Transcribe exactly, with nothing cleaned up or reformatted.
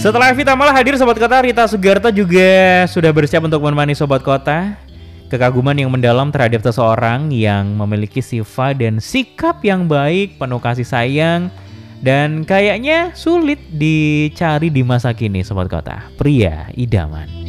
Setelah Evita Mala hadir Sobat Kota, Rita Sugarto juga sudah bersiap untuk menemani Sobat Kota. Kekaguman yang mendalam terhadap seseorang yang memiliki sifat dan sikap yang baik, penuh kasih sayang, dan kayaknya sulit dicari di masa kini Sobat Kota. Pria idaman.